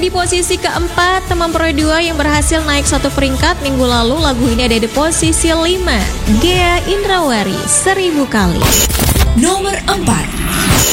di posisi keempat, Teman Pro 2 yang berhasil naik 1 peringkat minggu lalu. Lagu ini ada di posisi 5, Ghea Indrawari, 1000 Kali. Nomor 4.